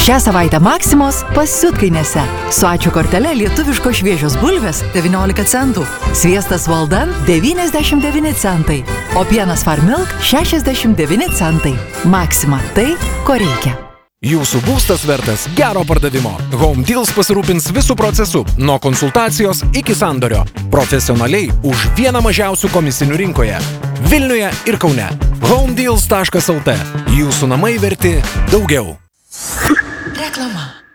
Šią savaitę Maksimos pasiutkainėse. Su ačiū kortele lietuviško šviežios bulvės 19 centų, sviestas Valdan 99 centai, o pienas Farmilk 69 centai. Maksima – tai, ko reikia. Jūsų būstas vertas gero pardavimo. Home Deals pasirūpins visų procesų, nuo konsultacijos iki sandorio. Profesionaliai už vieną mažiausių komisinių rinkoje. Vilniuje ir Kaune. homedeals.lt. Jūsų namai verti daugiau. Reklama.